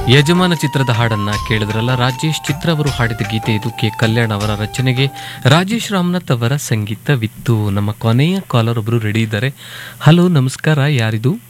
ಯಜಮಾನ ಚಿತ್ರದ ಹಾಡನ್ನ ಕೇಳಿದ್ರಲ್ಲ. ರಾಜೇಶ್ ಚಿತ್ರ ಅವರು ಹಾಡಿದ ಗೀತೆ ಇದು. ಕೆ ಕಲ್ಯಾಣ್ ಅವರ ರಚನೆಗೆ ರಾಜೇಶ್ ರಾಮನಾಥ್ ಅವರ ಸಂಗೀತವಿತ್ತು. ನಮ್ಮ ಕೊನೆಯ ಕಾಲರ್ ಒಬ್ರು ರೆಡಿ ಇದ್ದಾರೆ. ಹಲೋ, ನಮಸ್ಕಾರ. ಯಾರಿದು?